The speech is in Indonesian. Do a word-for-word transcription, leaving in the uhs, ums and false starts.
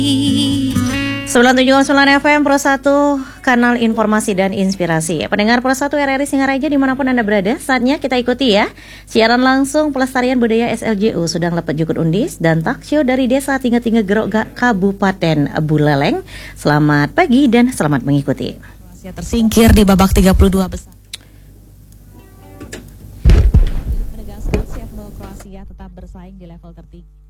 sembilan puluh tujuh koma sembilan F M Pro satu, kanal informasi dan inspirasi. Pendengar Pro satu R R I Singaraja dimanapun Anda berada, saatnya kita ikuti ya siaran langsung pelestarian budaya S L J U Sudang Lepet Jukut Undis dan talkshow dari Desa Tingga-Tingga Gerok Kabupaten Buleleng. Selamat pagi dan selamat mengikuti. Kroasia tersingkir di babak tiga puluh dua besar. Menegaskan siap bahwa Kroasia tetap bersaing di level tertinggi.